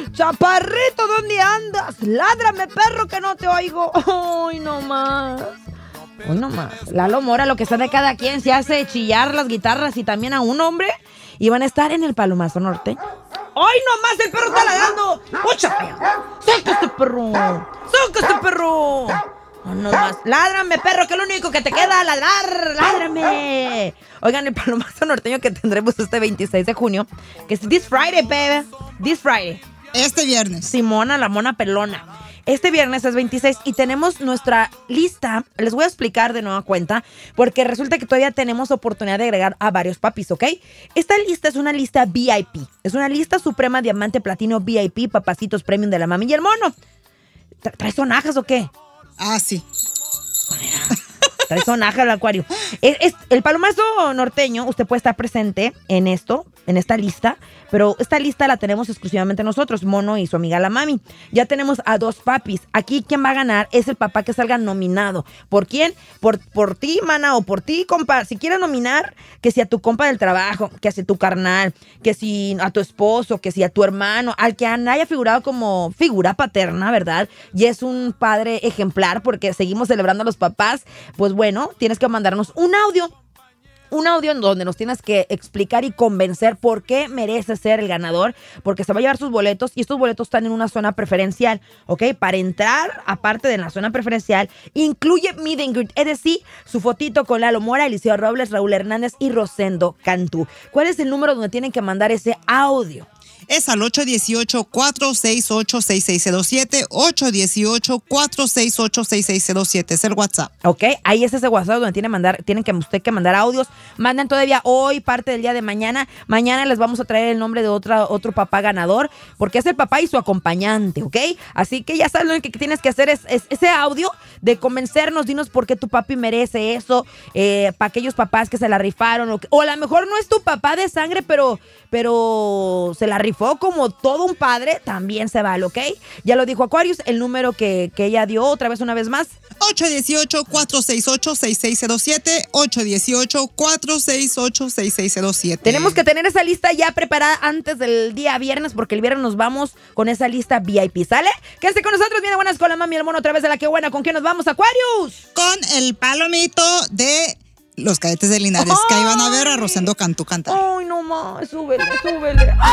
Chaparrito, ¿dónde andas? Ládrame, perro, que no te oigo. Ay, no más. Hoy nomás. Lalo Mora, lo que está de cada quien, se hace chillar las guitarras y también a un hombre. Y van a estar en el Palomazo Norteño. ¡Ay, nomás! ¡El perro está ladrando! ¡Ocha! ¡Sácate, perro! ¡Sácate, perro! No, nomás. ¡Ládrame, perro! Que es lo único que te queda, ladrar. ¡Ládrame! Oigan, el Palomazo Norteño que tendremos este 26 de junio, que es this Friday, baby. This Friday. Este viernes. Simona, la mona pelona. Este viernes es 26 y tenemos nuestra lista. Les voy a explicar de nueva cuenta porque resulta que todavía tenemos oportunidad de agregar a varios papis, ¿ok? Esta lista es una lista VIP. Es una lista suprema diamante platino VIP, papacitos premium de la mami y el mono. ¿Traes sonajas o qué? Ah, sí. Trae sonaja al acuario. El Palomazo Norteño, usted puede estar presente en esta lista, pero esta lista la tenemos exclusivamente nosotros, Mono y su amiga la mami. Ya tenemos a 2 papis. Aquí quien va a ganar es el papá que salga nominado. ¿Por quién? Por ti, mana, o por ti, compa. Si quieres nominar, que si a tu compa del trabajo, que si a tu carnal, que si a tu esposo, que si a tu hermano, al que haya figurado como figura paterna, ¿verdad? Y es un padre ejemplar porque seguimos celebrando a los papás, pues bueno, tienes que mandarnos un audio en donde nos tienes que explicar y convencer por qué merece ser el ganador, porque se va a llevar sus boletos y estos boletos están en una zona preferencial, ¿ok? Para entrar, aparte de la zona preferencial, incluye meet and greet, es decir, su fotito con Lalo Mora, Eliseo Robles, Raúl Hernández y Rosendo Cantú. ¿Cuál es el número donde tienen que mandar ese audio? Es al 818-468-6607, 818-468-6607, es el WhatsApp. Ok, ahí es ese WhatsApp donde tienen que usted que mandar audios. Mandan todavía hoy, parte del día de mañana. Mañana les vamos a traer el nombre de otro papá ganador, porque es el papá y su acompañante, ¿ok? Así que ya sabes, lo que tienes que hacer es ese audio de convencernos, dinos por qué tu papi merece eso, para aquellos papás que se la rifaron, o a lo mejor no es tu papá de sangre, pero se la rifó como todo un padre, también se vale, ¿ok? Ya lo dijo Aquarius, el número que ella dio una vez más. 818-468-6607, 818-468-6607. Tenemos que tener esa lista ya preparada antes del día viernes, porque el viernes nos vamos con esa lista VIP, ¿sale? Quédense con nosotros, viene Buenas con la mami y el mono otra vez de la que buena. ¿Con quién nos vamos, Aquarius? Con el palomito de Los Cadetes de Linares, que ahí van a ver a Rosendo Cantú cantar. Ay, no más, súbele.